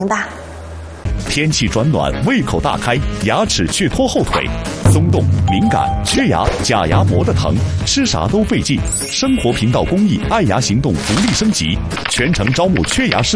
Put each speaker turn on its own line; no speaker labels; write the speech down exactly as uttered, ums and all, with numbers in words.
明白。
天气转暖，胃口大开，牙齿却拖后腿，松动、敏感、缺牙、假牙磨得疼，吃啥都费劲。生活频道公益爱牙行动福利升级，全程招募缺牙师。